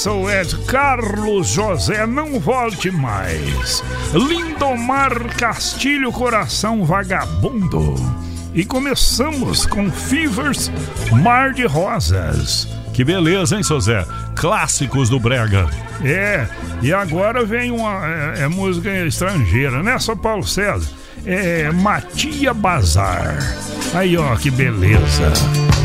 Sou Ed Carlos José, não volte mais. Lindomar Castilho, Coração Vagabundo. E começamos com Fevers, Mar de Rosas. Que beleza, hein, seu Zé? Clássicos do brega. E agora vem uma música estrangeira, né, São Paulo César? Matia Bazar. Aí, ó, que beleza.